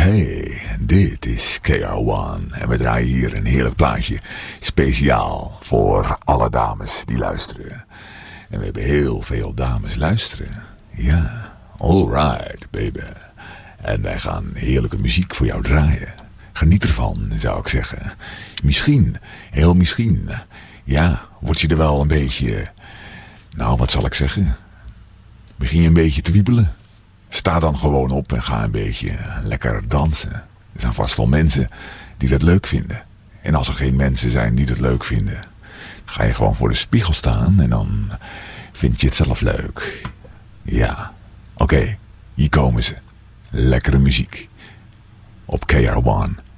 Hey, dit is KR1 en we draaien hier een heerlijk plaatje speciaal voor alle dames die luisteren. En we hebben heel veel dames luisteren. Ja, alright baby. En wij gaan heerlijke muziek voor jou draaien. Geniet ervan, zou ik zeggen. Misschien, heel misschien, ja, word je er wel een beetje, nou wat zal ik zeggen, begin je een beetje te wiebelen. Sta dan gewoon op en ga een beetje lekker dansen. Er zijn vast wel mensen die dat leuk vinden. En als er geen mensen zijn die dat leuk vinden, ga je gewoon voor de spiegel staan en dan vind je het zelf leuk. Ja, oké, hier komen ze. Lekkere muziek op KR1.